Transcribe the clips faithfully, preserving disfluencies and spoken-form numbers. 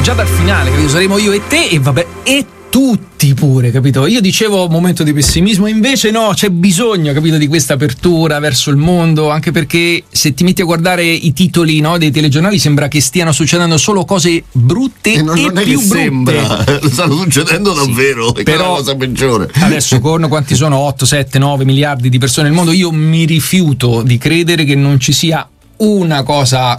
già dal finale, capito? Saremo io e te e vabbè, e tutti pure, capito? Io dicevo momento di pessimismo, invece no, c'è bisogno, capito, di questa apertura verso il mondo, anche perché se ti metti a guardare i titoli, no, dei telegiornali sembra che stiano succedendo solo cose brutte e, non, e non è più che brutte. Sembra, stanno succedendo davvero, sì, è però la cosa peggiore. Adesso con quanti sono otto, sette, nove miliardi di persone nel mondo, io mi rifiuto di credere che non ci sia una cosa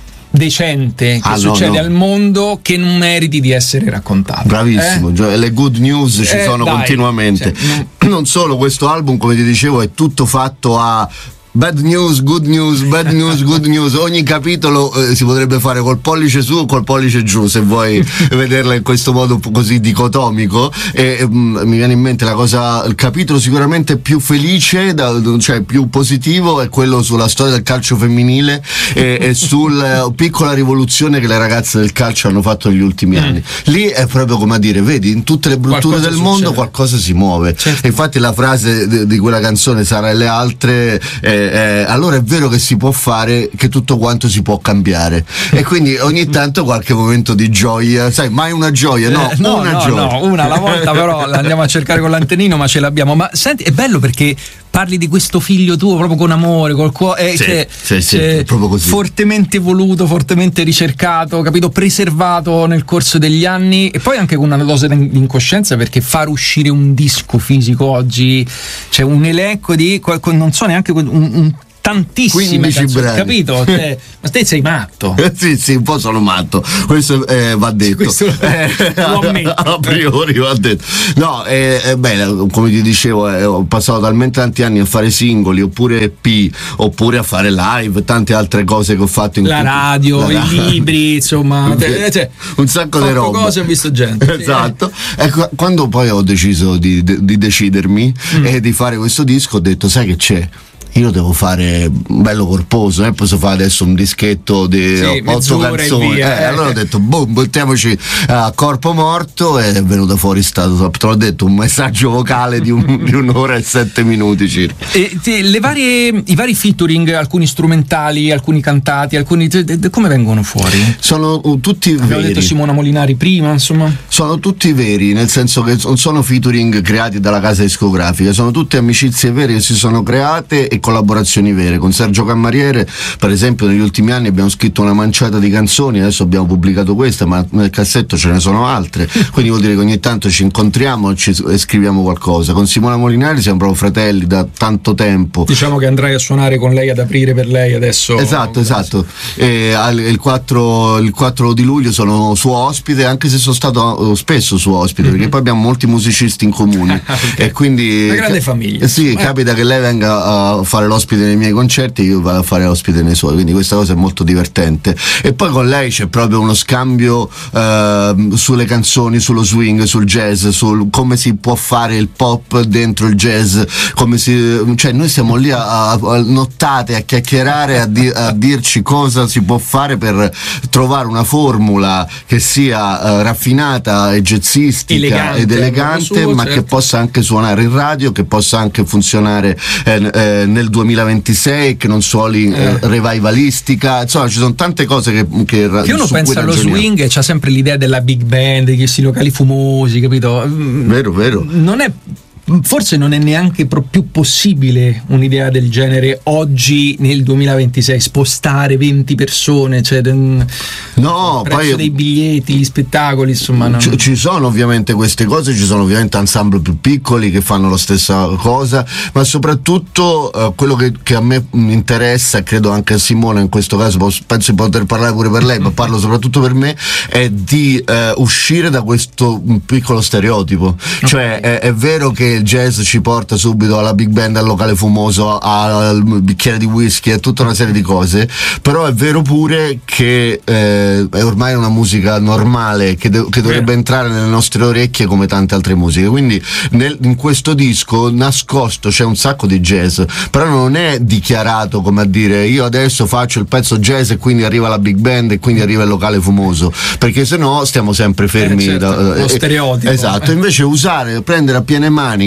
decente che ah, succede no, no. al mondo che non meriti di essere raccontata. Bravissimo, eh? Cioè, le good news ci eh, sono dai, continuamente. cioè, non solo, questo album, come ti dicevo, è tutto fatto a bad news, good news, bad news, good news. Ogni capitolo eh, si potrebbe fare col pollice su o col pollice giù, se vuoi vederla in questo modo così dicotomico. E mm, mi viene in mente la cosa, il capitolo sicuramente più felice, da, cioè più positivo, è quello sulla storia del calcio femminile e, e sulla uh, piccola rivoluzione che le ragazze del calcio hanno fatto negli ultimi mm. anni. Lì è proprio come a dire, vedi, in tutte le brutture qualcosa del succede. mondo qualcosa si muove. Certo. E infatti la frase di, di quella canzone, Sara e le altre, eh, Eh, allora è vero che si può fare, che tutto quanto si può cambiare, e quindi ogni tanto qualche momento di gioia, sai, mai una gioia, no, Eh, no una no, gioia no, una alla volta, però la andiamo a cercare con l'antennino, ma ce l'abbiamo. Ma senti, è bello perché parli di questo figlio tuo proprio con amore, col cuore, eh, sì, che, sì, sì, che proprio così, fortemente voluto, fortemente ricercato, capito, preservato nel corso degli anni, e poi anche con una dose di incoscienza, perché far uscire un disco fisico oggi, c'è un elenco di, non so neanche un, un tantissime canzoni, brani. capito? Cioè, ma te sei matto. sì, sì, un po' sono matto, questo eh, va detto. Questo eh, lo ammetto. A priori va detto. No, eh, eh, beh, come ti dicevo, eh, ho passato talmente tanti anni a fare singoli, oppure E P, oppure a fare live, tante altre cose che ho fatto in la tutti, radio, la i radio. libri, insomma, cioè, un sacco di roba. cose ho visto gente. Esatto. Ecco, quando poi ho deciso di, di, di decidermi mm. e di fare questo disco, ho detto, sai che c'è? Io devo fare bello corposo, eh? Posso fare adesso un dischetto di sì, otto canzoni. via, eh, eh. Allora ho detto, boom, buttiamoci a corpo morto, e è venuto fuori stato, te l'ho detto, un messaggio vocale di, un, di un'ora e sette minuti circa. E, te, le varie, i vari featuring, alcuni strumentali, alcuni cantati, alcuni te, te, come vengono fuori? Sono uh, tutti Abbiamo veri. detto Simona Molinari prima, insomma. Sono tutti veri, nel senso che non sono featuring creati dalla casa discografica, sono tutte amicizie vere che si sono create e collaborazioni vere. Con Sergio Cammariere, per esempio, negli ultimi anni abbiamo scritto una manciata di canzoni, adesso abbiamo pubblicato questa, ma nel cassetto ce ne sono altre, quindi vuol dire che ogni tanto ci incontriamo ci, e scriviamo qualcosa. Con Simona Molinari siamo proprio fratelli da tanto tempo. Diciamo che andrai a suonare con lei, ad aprire per lei adesso. Esatto, esatto. E il quattro, il quattro di luglio sono suo ospite, anche se sono stato spesso suo ospite, mm-hmm. perché poi abbiamo molti musicisti in comune. Okay. E quindi una grande famiglia. Sì, eh. capita che lei venga a fare l'ospite nei miei concerti e io vado a fare l'ospite nei suoi, quindi questa cosa è molto divertente. E poi con lei c'è proprio uno scambio eh, sulle canzoni, sullo swing, sul jazz, sul come si può fare il pop dentro il jazz, come si, cioè noi siamo lì a, a nottate a chiacchierare, a, di, a dirci cosa si può fare per trovare una formula che sia uh, raffinata e jazzistica elegante, ed elegante, suo, ma certo. che possa anche suonare in radio, che possa anche funzionare eh, eh, nel duemilaventisei, che non suoni eh. eh, revivalistica, insomma ci sono tante cose che che, che uno pensa allo swing e c'ha sempre l'idea della big band, di questi locali fumosi, capito? Vero, vero. Non è forse non è neanche pro- più possibile un'idea del genere oggi nel duemilaventisei, spostare venti persone, cioè n- no, il prezzo poi dei biglietti, gli spettacoli, insomma non... ci, ci sono ovviamente queste cose, ci sono ovviamente ensemble più piccoli che fanno la stessa cosa, ma soprattutto uh, quello che, che a me interessa, e credo anche a Simona in questo caso, penso di poter parlare pure per lei, ma parlo soprattutto per me, è di uh, uscire da questo piccolo stereotipo. Okay. Cioè è, è vero che il jazz ci porta subito alla big band, al locale fumoso, al bicchiere di whisky, a tutta una serie di cose, però è vero pure che eh, è ormai una musica normale che, de- che dovrebbe entrare nelle nostre orecchie come tante altre musiche, quindi nel, in questo disco nascosto c'è un sacco di jazz, però non è dichiarato come a dire io adesso faccio il pezzo jazz e quindi arriva la big band e quindi arriva il locale fumoso, perché sennò stiamo sempre fermi eh, certo, da, lo eh, stereotipo. Esatto, invece usare, prendere a piene mani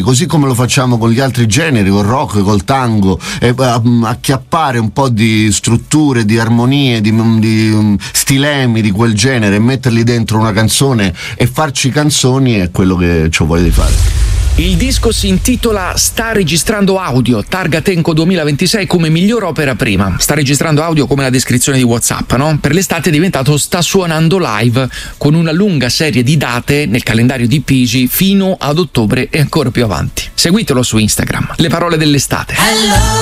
così come lo facciamo con gli altri generi, col rock, col tango, e acchiappare un po' di strutture, di armonie, di, di um, stilemi di quel genere e metterli dentro una canzone e farci canzoni è quello che ho voglia di fare. Il disco si intitola Sta registrando audio, targa Tenco duemilaventisei come miglior opera prima. Sta registrando audio come la descrizione di WhatsApp, no? Per l'estate è diventato Sta suonando live, con una lunga serie di date nel calendario di Pigi fino ad ottobre e ancora più avanti. Seguitelo su Instagram. Le parole dell'estate. Hello.